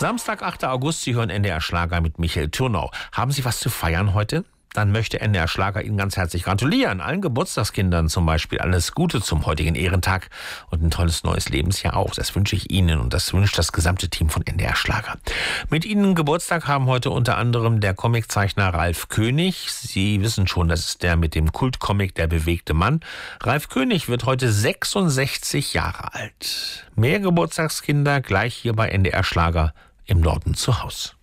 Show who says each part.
Speaker 1: Samstag, 8. August, Sie hören NDR Schlager mit Michael Thürnau. Haben Sie was zu feiern heute? Dann möchte NDR Schlager Ihnen ganz herzlich gratulieren. Allen Geburtstagskindern zum Beispiel alles Gute zum heutigen Ehrentag und ein tolles neues Lebensjahr auch. Das wünsche ich Ihnen und das wünscht das gesamte Team von NDR Schlager. Mit Ihnen Geburtstag haben heute unter anderem der Comiczeichner Ralf König. Sie wissen schon, das ist der mit dem Kultcomic Der bewegte Mann. Ralf König wird heute 66 Jahre alt. Mehr Geburtstagskinder gleich hier bei NDR Schlager im Norden zu Haus.